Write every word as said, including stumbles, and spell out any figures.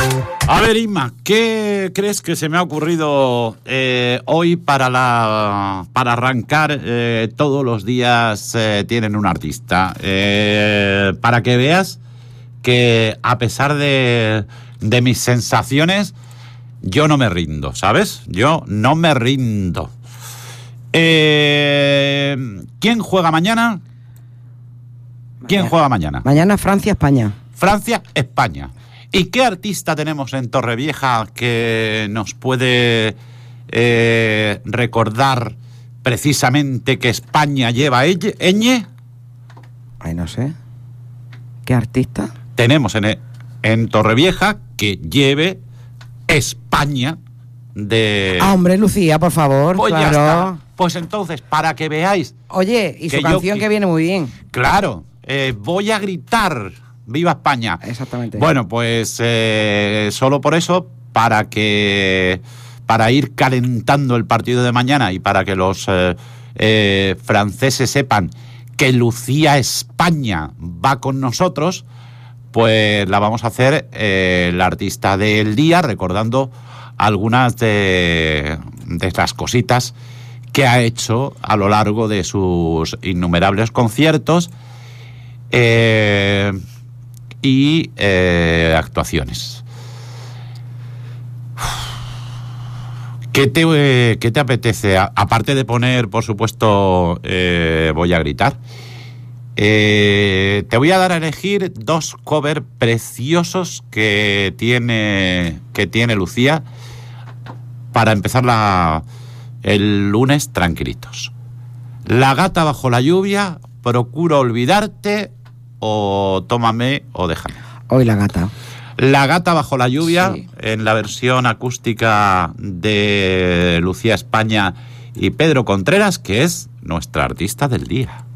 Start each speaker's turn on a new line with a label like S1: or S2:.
S1: A ver, Inma, ¿qué crees que se me ha ocurrido eh, hoy para la para arrancar? Eh, todos los días eh, tienen un artista. Eh, para que veas que a pesar de, de mis sensaciones, yo no me rindo, ¿sabes? Yo no me rindo. Eh, ¿Quién juega mañana? ¿Quién
S2: mañana.
S1: juega mañana?
S2: Mañana Francia-España.
S1: Francia-España. ¿Y qué artista tenemos en Torrevieja que nos puede eh, recordar precisamente que España lleva ñ?
S2: Ay, no sé. ¿Qué artista?
S1: Tenemos en, en Torrevieja que lleve España de...
S2: Ah, hombre, Lucía, por favor.
S1: Pues
S2: claro.
S1: ya está. Pues entonces, para que veáis...
S2: Oye, y su
S1: que
S2: canción
S1: yo,
S2: que viene muy bien.
S1: Claro, eh, voy a gritar... ¡Viva España!
S2: Exactamente.
S1: Bueno, pues eh, solo por eso, para que para ir calentando el partido de mañana y para que los eh, eh, franceses sepan que Lucía España va con nosotros, pues la vamos a hacer eh, la artista del día, recordando algunas de, de las cositas que ha hecho a lo largo de sus innumerables conciertos. Eh... y eh, actuaciones. ¿Qué te, eh, ¿Qué te apetece? A, aparte de poner, por supuesto, eh, voy a gritar, eh, te voy a dar a elegir dos covers preciosos que tiene, que tiene Lucía para empezar la, el lunes tranquilitos. La gata bajo la lluvia, Procuro olvidarte, o Tómame o Déjame.
S2: Hoy la gata.
S1: La gata bajo la lluvia,
S2: sí.
S1: En la versión acústica de Lucía España y Pedro Contreras, que es nuestra artista del día.